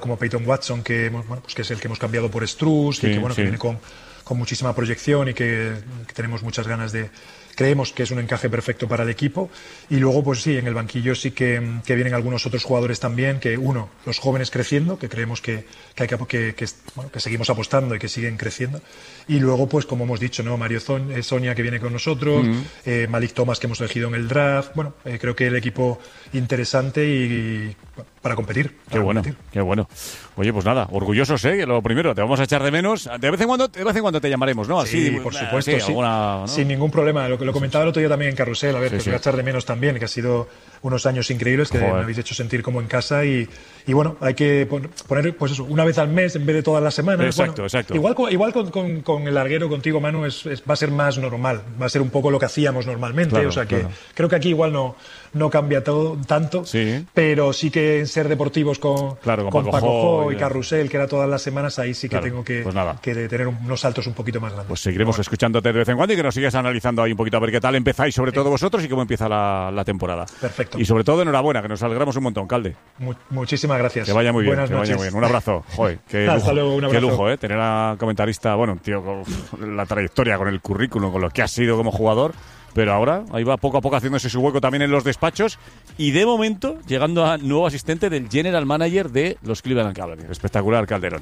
como Peyton Watson, que pues que es el que hemos cambiado por Strus, que viene con muchísima proyección y que tenemos muchas ganas de... Creemos que es un encaje perfecto para el equipo. Y luego, pues sí, en el banquillo sí que vienen algunos otros jugadores también, que los jóvenes creciendo, que creemos que seguimos apostando y que siguen creciendo. Y luego, pues como hemos dicho, ¿no? Mario Sonia, que viene con nosotros, Malik Thomas, que hemos elegido en el draft. Creo que el equipo interesante y para competir. Qué bueno. Oye, pues nada, orgullosos, lo primero, te vamos a echar de menos. De vez en cuando te llamaremos, ¿no? Así, sí, por supuesto, sí. ¿No? Sin ningún problema. Lo comentaba el otro día también en Carrusel, que os voy a echar de menos también, que ha sido unos años increíbles, que me habéis hecho sentir como en casa y hay que poner, pues eso, una vez al mes en vez de todas las semanas. Exacto. Igual con el larguero, contigo, Manu, va a ser más normal, va a ser un poco lo que hacíamos normalmente, creo que aquí igual no cambia todo tanto, pero sí que en ser deportivos con Paco Jo y Carrusel, que era todas las semanas, ahí sí que tengo que tener unos saltos un poquito más grandes. Pues seguiremos escuchándote de vez en cuando y que nos sigas analizando ahí un poquito a ver qué tal empezáis, sobre todo vosotros, y cómo empieza la temporada. Perfecto. Y sobre todo, enhorabuena, que nos alegramos un montón, Calde. Muchísimas gracias. Que vaya muy bien. Buenas noches. Vaya muy bien. Un abrazo. Joder, qué lujo. Hasta luego, un abrazo. Qué lujo, tener a comentarista, tío, con la trayectoria, con el currículum, con lo que ha sido como jugador. Pero ahora ahí va poco a poco haciéndose su hueco también en los despachos y de momento llegando a nuevo asistente del General Manager de los Cleveland Cavaliers. Espectacular, Calderón.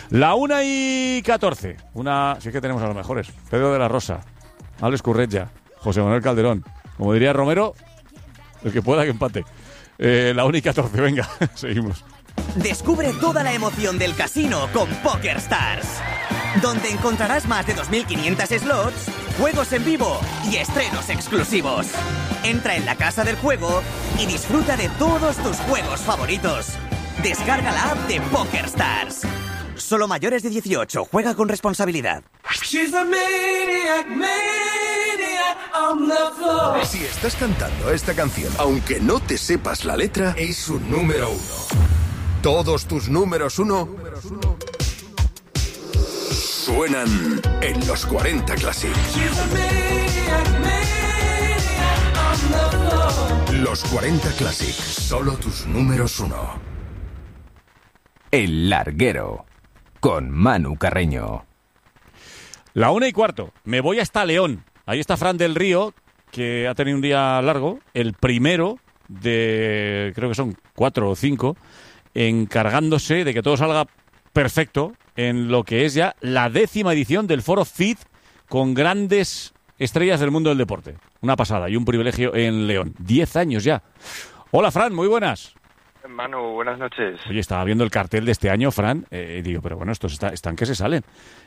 1:14. Si es que tenemos a los mejores. Pedro de la Rosa, Alex Currella, José Manuel Calderón. Como diría Romero, el que pueda que empate. 1:14, venga, seguimos. Descubre toda la emoción del casino con PokerStars, donde encontrarás más de 2.500 slots, juegos en vivo y estrenos exclusivos. Entra en la casa del juego y disfruta de todos tus juegos favoritos. Descarga la app de PokerStars. Solo mayores de 18. Juega con responsabilidad. Si estás cantando esta canción, aunque no te sepas la letra, es un número 1. Todos tus números 1 suenan en los 40 Classic. Los 40 Classic, solo tus números 1. El Larguero, con Manu Carreño. 1:15. Me voy hasta León. Ahí está Fran del Río, que ha tenido un día largo, el primero de, creo que son 4 o 5, encargándose de que todo salga perfecto en lo que es ya la 10ª edición del Foro FIT con grandes estrellas del mundo del deporte. Una pasada y un privilegio en León. 10 años ya. Hola, Fran, muy buenas. Manu, buenas noches. Oye, estaba viendo el cartel de este año, Fran, y digo, pero bueno, estos están que se salen.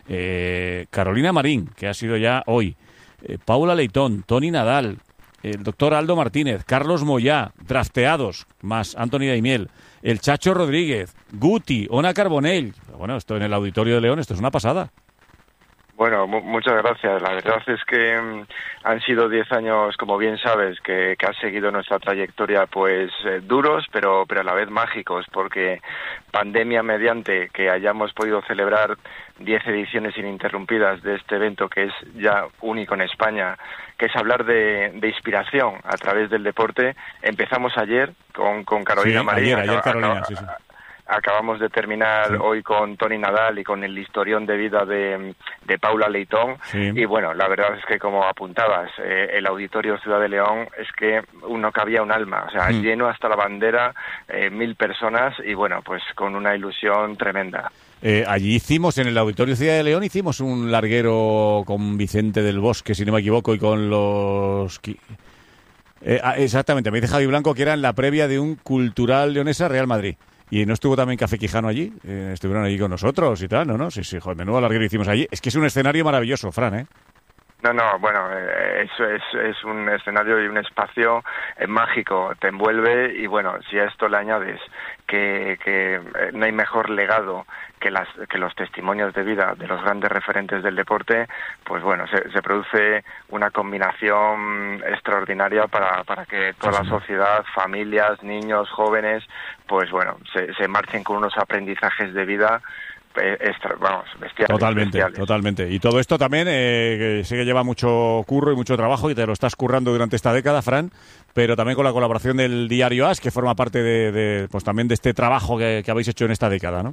Carolina Marín, que ha sido ya hoy. Paula Leitón, Toni Nadal, el doctor Aldo Martínez, Carlos Moyá, drafteados, más Anthony Daimiel, el Chacho Rodríguez, Guti, Ona Carbonell. Bueno, esto en el Auditorio de León, esto es una pasada. Bueno, muchas gracias. La verdad es que han sido 10 años, como bien sabes, que has seguido nuestra trayectoria, pues duros, pero a la vez mágicos, porque pandemia mediante, que hayamos podido celebrar 10 ediciones ininterrumpidas de este evento, que es ya único en España, que es hablar de inspiración a través del deporte. Empezamos ayer con Carolina Marín. Ayer Carolina, sí. Acabamos de terminar hoy con Toni Nadal y con el historión de vida de Paula Leitón. Y bueno, la verdad es que, como apuntabas, el Auditorio Ciudad de León es que no cabía un alma, o sea, lleno hasta la bandera, 1.000 personas y bueno, pues con una ilusión tremenda. Allí hicimos, en el Auditorio Ciudad de León, hicimos un larguero con Vicente del Bosque, si no me equivoco, y con los... exactamente, me dice Javi Blanco que era en la previa de un Cultural Leonesa Real Madrid. ¿Y no estuvo también Café Quijano allí? Estuvieron allí con nosotros y tal, ¿no? Sí, joder, menudo larguero hicimos allí. Es que es un escenario maravilloso, Fran, ¿eh? No, bueno, eso es un escenario y un espacio mágico, te envuelve y bueno, si a esto le añades que no hay mejor legado que los testimonios de vida de los grandes referentes del deporte, pues bueno, se produce una combinación extraordinaria para que toda la sociedad, familias, niños, jóvenes, pues bueno, se marchen con unos aprendizajes de vida bestiales. Totalmente. Y todo esto también que sé que lleva mucho curro y mucho trabajo y te lo estás currando durante esta década, Fran, pero también con la colaboración del diario AS, que forma parte pues también de este trabajo que habéis hecho en esta década, ¿no?